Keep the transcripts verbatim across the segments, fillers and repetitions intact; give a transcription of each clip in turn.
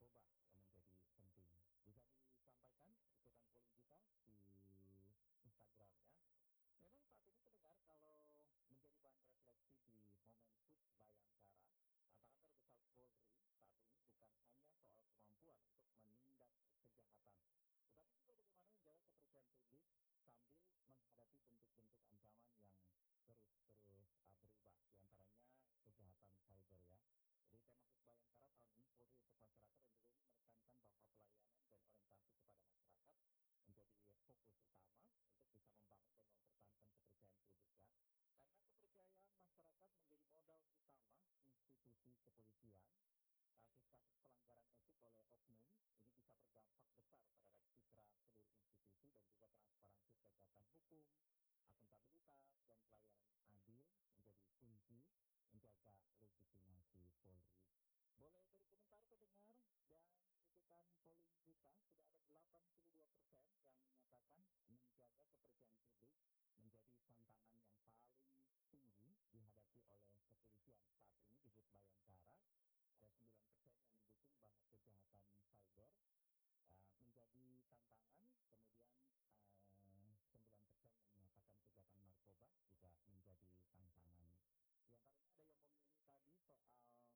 narkoba yang menjadi penting. Bisa disampaikan ikutan polling kita di Instagramnya. Memang saat ini terdengar kalau menjadi bahan refleksi di momen H U T Bayangkara, tantangan terbesar Polri saat ini bukan hanya soal kemampuan untuk menindak kejahatan, tetapi juga bagaimana menjaga kepercayaan publik sambil menghadapi bentuk-bentuk ancaman yang terus-terus uh, berubah, diantaranya kejahatan cyber ya. Jadi tema H U T Bayangkara tahun ini Polri untuk masyarakat dan juga ini menekankan bahwa pelayanan dan orientasi kepada masyarakat menjadi fokus utama untuk bisa membangun dan mempertahankan kepercayaan publik ya. Karena kepercayaan masyarakat menjadi modal utama institusi kepolisian, kasus-kasus pelanggaran etik oleh oknum ini bisa berdampak besar terhadap citra seluruh institusi dan juga transparansi penegakan hukum, akuntabilitas dan pelayanan adil menjadi kunci menjaga legitimasi Polri. Boleh berkomentar pendengar dan ikutan polling kita. Sudah ada delapan puluh dua persen yang menyatakan menjaga kepercayaan publik menjadi tantangan yang paling tinggi dihadapi oleh kepolisian saat ini di H U T Bayangkara. Ada sembilan persen yang mendukung bahwa kejahatan cyber uh, menjadi tantangan, kemudian uh, sembilan persen yang menyatakan kejahatan narkoba juga menjadi tantangan. Di antaranya ada yang memilih tadi soal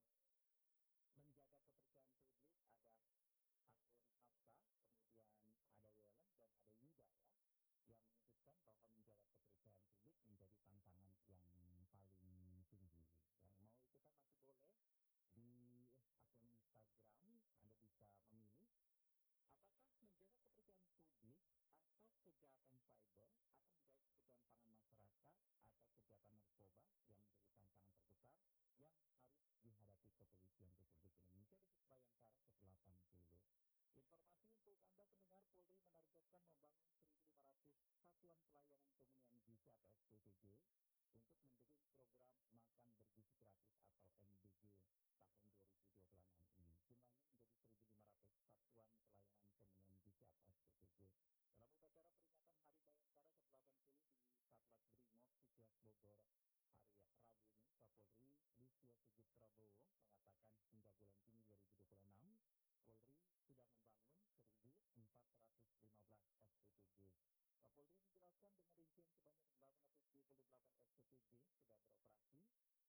menjaga kepercayaan publik, ada akun Hafsa, kemudian ada Yellen dan ada Yuda ya, yang menyebutkan bahwa menjaga kepercayaan publik menjadi tantangan yang paling tinggi. Yang mau ikutan masih boleh di akun Instagram, Anda bisa memilih apakah menjaga kepercayaan publik atau kejahatan cyber akan menjadi kebutuhan pangan masyarakat atau kejahatan narkoba yang menjadi tantangan terbesar yang harus dihadapi kepolisian Republik Indonesia di Bayangkara ke delapan puluh. Informasi untuk Anda pendengar, Polri menargetkan membangun seribu lima ratus satuan pelayanan pemenuhan gizi atau S P P G untuk mendukung program makan bergizi gratis atau M B G tahun dua ribu dua puluh enam ini. Jumlahnya menjadi seribu lima ratus satuan pelayanan pemenuhan gizi atau S P P G. Dalam upacara peringatan Hari Bayangkara ke delapan puluh di Satlantas Brimob Cikias Bogor hari Rabu ini, Kapolri Listio Sigit Prabowo mengatakan hingga bulan Juni dua ribu dua puluh enam, Polri sudah membangun seribu empat ratus lima belas S P P G. Kapolri menjelaskan dengan rincian sebanyak delapan ratus dua puluh delapan S P P G sudah beroperasi,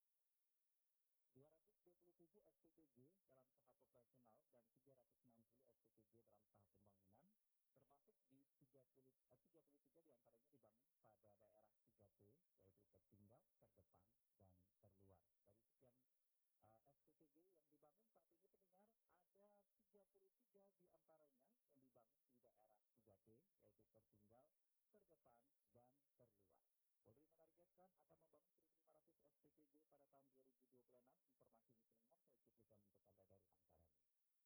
dua ratus dua puluh tujuh S P P G dalam tahap operasional dan tiga ratus enam puluh S P P G dalam tahap pembangunan, termasuk di tiga puluh, eh, tiga puluh tiga diantaranya dibangun pada daerah tiga T, yaitu tertinggal, terdepan, dan terluar. Dari sekian uh, S P P G yang dibangun saat ini pendengar, ada tiga puluh tiga diantaranya yang dibangun di daerah tiga T, yaitu tertinggal, terdepan, dan terluar. Polri menargetkan akan membangun seribu lima ratus S P P G pada tahun dua ribu dua puluh enam di